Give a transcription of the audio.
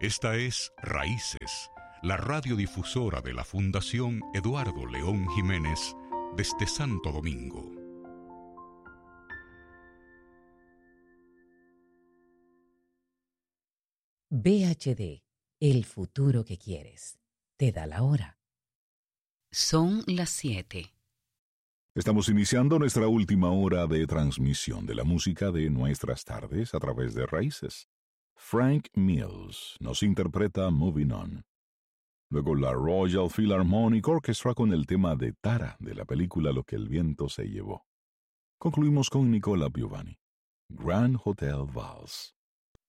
Esta es Raíces, la radiodifusora de la Fundación Eduardo León Jiménez desde Santo Domingo. VHD, el futuro que quieres. Te da la hora. Son las 7. Estamos iniciando nuestra última hora de transmisión de la música de nuestras tardes a través de Raíces. Frank Mills nos interpreta Moving On. Luego la Royal Philharmonic Orchestra con el tema de Tara de la película Lo que el viento se llevó. Concluimos con Nicola Piovani, Grand Hotel Vals.